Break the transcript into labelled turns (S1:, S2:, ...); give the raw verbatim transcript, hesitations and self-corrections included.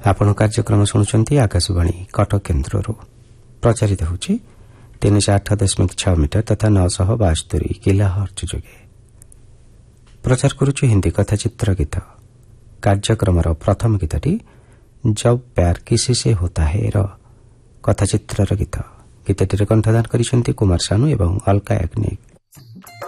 S1: ଆପଣ କାର୍ଯ୍ୟକ୍ରମ ଶୁଣୁଛନ୍ତି ଆକାଶବାଣୀ କଟକ କେନ୍ଦ୍ରରୁ। ପ୍ରଚାରିତ ହେଉଛି ତିନିଶହ ଆଠ ଦଶମିକ ଛଅ ମିଟର ତଥା ନଅଶହ ବାସ୍ତୋରି କିଲୋ ହର୍ଟ୍ଜ ଯୋଗେ। ପ୍ରଚାର କରୁଛୁ ହିନ୍ଦୀ କଥା ଚିତ୍ର ଗୀତ। କାର୍ଯ୍ୟକ୍ରମର ପ୍ରଥମ ଗୀତଟି ଜବ୍ ପ୍ୟାର କିସି ସେ ହୋତା ହେ ର କଥାଚିତ୍ରର ଗୀତ। ଗୀତଟିରେ କଣ୍ଠଦାନ କରିଛନ୍ତି କୁମାର ସାନୁ ଏବଂ ଅଲକା ୟାଗ୍ନିକ।